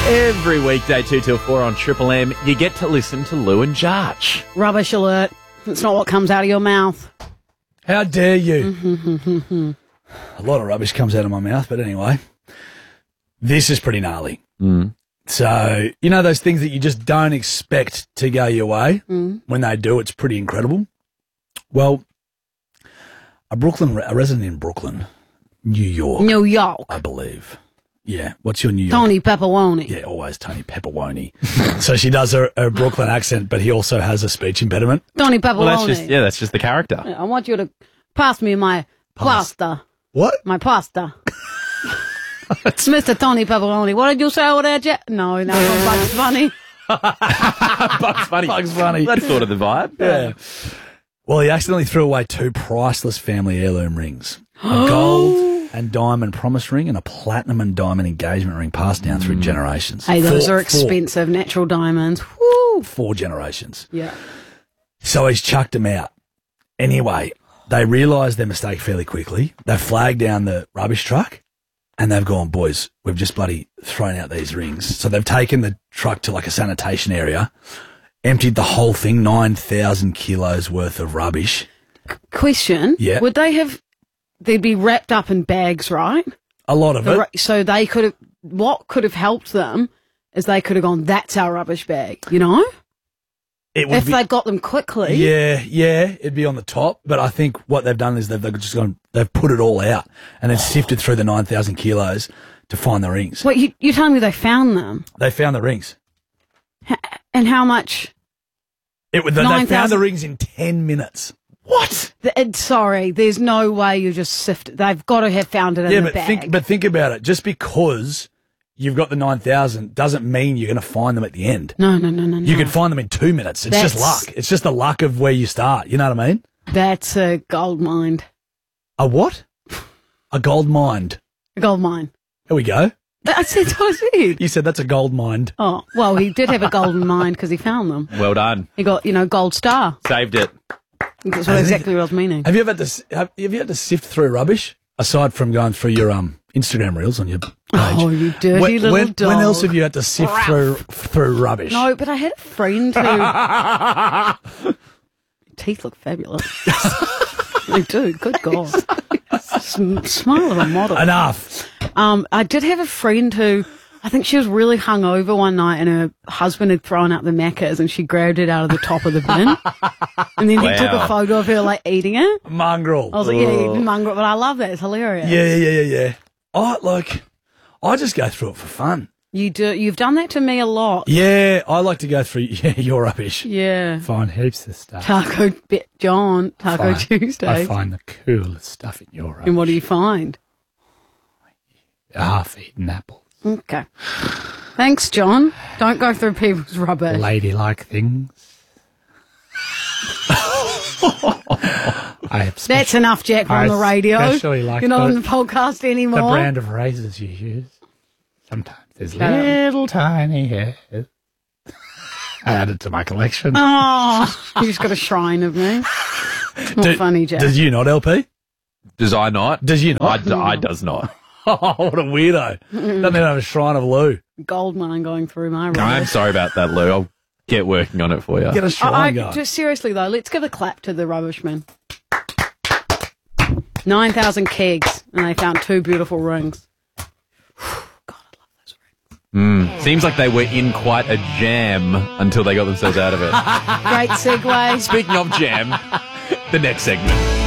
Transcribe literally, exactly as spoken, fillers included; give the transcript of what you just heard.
Every weekday, two till four on Triple M, you get to listen to Lou and Jarch. Rubbish alert. It's not what comes out of your mouth. How dare you? A lot of rubbish comes out of my mouth, but anyway, this is pretty gnarly. Mm. So, you know those things that you just don't expect to go your way? Mm. When they do, it's pretty incredible. Well, a Brooklyn, a resident in Brooklyn, New York. New York. I believe. Yeah. What's your New York? Tony Pepperoni. Yeah, always Tony Pepperoni. So she does her, her Brooklyn accent, but he also has a speech impediment. Tony Pepperoni. Well, that's just, yeah, that's just the character. I want you to pass me my pasta. What? My pasta. It's Mister Tony Pepperoni. What did you say over there, Jack? No, no, Bugs Bunny. Bugs Bunny. Bugs Bunny. That's sort of the vibe. Yeah. Well, he accidentally threw away two priceless family heirloom rings. A gold and diamond promise ring and a platinum and diamond engagement ring passed down through generations. Hey, those Four- are expensive natural diamonds. Woo. Four, four generations. Yeah. So he's chucked them out. Anyway, they realised their mistake fairly quickly. They flagged down the rubbish truck and they've gone, boys, we've just bloody thrown out these rings. So they've taken the truck to like a sanitation area, emptied the whole thing, nine thousand kilos worth of rubbish. Question. Yeah. Would they have, they'd be wrapped up in bags, right? A lot of The it. ru- So they could have, what could have helped them is they could have gone, that's our rubbish bag, you know? It would If be- they'd got them quickly. Yeah, yeah, it'd be on the top. But I think what they've done is they've, they've just gone, they've put it all out and then sifted through the nine thousand kilos to find the rings. Wait, you, you're telling me they found them? They found the rings. And how much? It was, they nine found the thousand rings in ten minutes. What? The, it, sorry, there's no way you just sift. They've got to have found it in Yeah, the but bag. think, but think about it. Just because you've got the nine thousand doesn't mean you're going to find them at the end. no, no, no, no, no. You could find them in two minutes. It's just That's- luck. It's just the luck of where you start. You know what I mean? That's a gold mine. A what? A gold mine. A gold mine. There we go. I said what I said. You said that's a gold mine. Oh, well, he did have a golden mine because he found them. Well done. He got, you know, gold star. Saved it. That's what exactly what I was meaning. Have you ever had to s- have, have you had to sift through rubbish aside from going through your um Instagram reels on your page? Oh, you dirty when, little when, dog. when else have you had to sift Ralph. through through rubbish? No, but I had a friend who... Teeth look fabulous. They do. Good God. Sm- smile of a model. Enough. Um, I did have a friend who, I think she was really hungover one night and her husband had thrown out the Maccas and she grabbed it out of the top of the bin. And then he Wow. took a photo of her like eating it. Mongrel. I was like, yeah, you did mongrel, but I love that. It's hilarious. Yeah, yeah, yeah, yeah, yeah. I like. I just go through it for fun. You do, you've done that to me a lot. Yeah, I like to go through. Yeah, your rubbish. Yeah. Find heaps of stuff. Taco bit John, Taco Find- Tuesday. I find the coolest stuff in your rubbish. And what do you find? Half-eaten apples. Okay. Thanks, John. Don't go through people's rubbish. Ladylike things. I have special, That's enough, Jack. We're on the I radio. especially like You're not on the- the podcast anymore. the brand of razors you use. Sometimes there's Okay. little tiny hairs. I added to my collection. Oh, you just got a shrine of me. Not Do- funny, Jack. Does you not, L P? Does I not? Does you I, not? d- I does not. Oh, what a weirdo. Doesn't even have a shrine of Lou. Gold mine going through my I'm rubbish. sorry about that, Lou. I'll get working on it for you. Get a shrine I, I, going. just seriously though, let's give a clap to the rubbishman. Nine thousand kegs, and they found two beautiful rings. Mm. Seems like they were in quite a jam until they got themselves out of it. Great segue. Speaking of jam, the next segment.